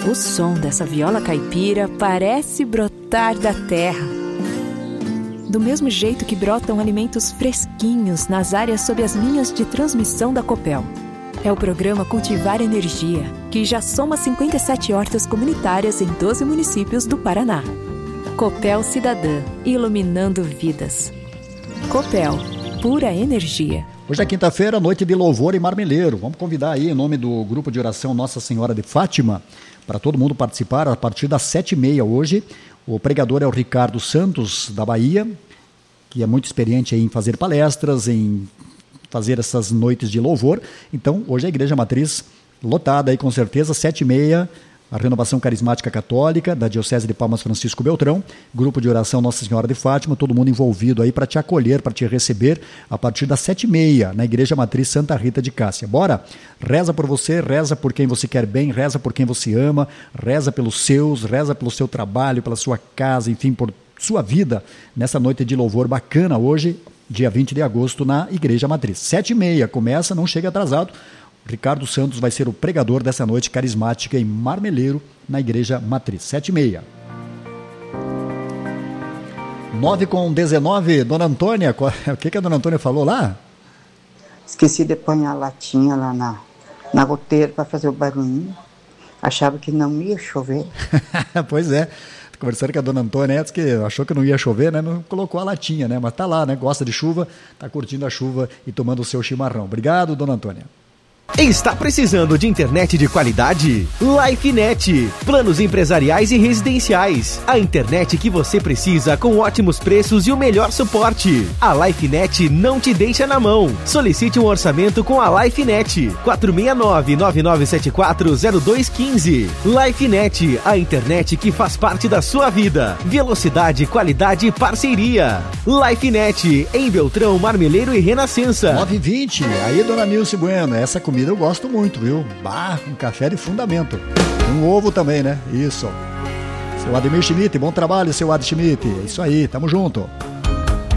O som dessa viola caipira parece brotar da terra. Do mesmo jeito que brotam alimentos fresquinhos nas áreas sob as linhas de transmissão da Copel. É o programa Cultivar Energia, que já soma 57 hortas comunitárias em 12 municípios do Paraná. Copel Cidadã, iluminando vidas. Copel, pura energia. Hoje é quinta-feira, noite de louvor e marmeleiro. Vamos convidar aí, em nome do grupo de oração Nossa Senhora de Fátima, para todo mundo participar a partir das 7h30 hoje. O pregador é o Ricardo Santos, da Bahia, que é muito experiente em fazer palestras, em fazer essas noites de louvor. Então, hoje a Igreja Matriz lotada aí com certeza, 7h30, a Renovação Carismática Católica da Diocese de Palmas Francisco Beltrão, grupo de oração Nossa Senhora de Fátima, todo mundo envolvido aí para te acolher, para te receber a partir das 7h30 na Igreja Matriz Santa Rita de Cássia. Bora? Reza por você, reza por quem você quer bem, reza por quem você ama, reza pelos seus, reza pelo seu trabalho, pela sua casa, enfim, por sua vida, nessa noite de louvor bacana hoje, dia 20 de agosto, na Igreja Matriz. 7h30 começa, não chega atrasado. Ricardo Santos vai ser o pregador dessa noite carismática em Marmeleiro, na Igreja Matriz. 7h30. 9h19, Dona Antônia, o que a Dona Antônia falou lá? Esqueci de pôr a latinha lá na goteira para fazer o barulhinho. Achava que não ia chover. Pois é. Conversando com a Dona Antônia, disse que achou que não ia chover, né? Não colocou a latinha, né? Mas tá lá, né? Gosta de chuva, tá curtindo a chuva e tomando o seu chimarrão. Obrigado, Dona Antônia. Está precisando de internet de qualidade? LifeNet. Planos empresariais e residenciais. A internet que você precisa com ótimos preços e o melhor suporte. A LifeNet não te deixa na mão. Solicite um orçamento com a LifeNet. 469-9974-0215. LifeNet, a internet que faz parte da sua vida. Velocidade, qualidade e parceria. LifeNet, em Beltrão, Marmeleiro e Renascença. 9h20. Aí, Dona Nilce Bueno, essa comida eu gosto muito, viu? Um café de fundamento. Um ovo também, né? Isso. Seu Ademir Schmidt, bom trabalho, seu Ad Schmidt. É isso aí, tamo junto.